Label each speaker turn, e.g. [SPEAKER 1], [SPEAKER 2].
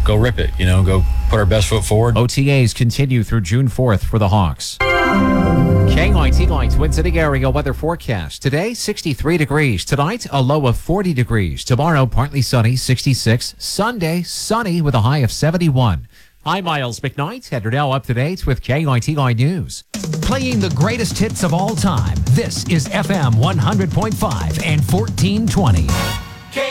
[SPEAKER 1] go rip it. Go put our best foot forward.
[SPEAKER 2] OTAs continue through June 4th for the Hawks. KITY Twin City area weather forecast. Today, 63 degrees. Tonight, a low of 40 degrees. Tomorrow, partly sunny, 66. Sunday, sunny with a high of 71. I'm Miles McKnight, and you're now up to date with KITY News.
[SPEAKER 3] Playing the greatest hits of all time. This is FM 100.5 and 1420.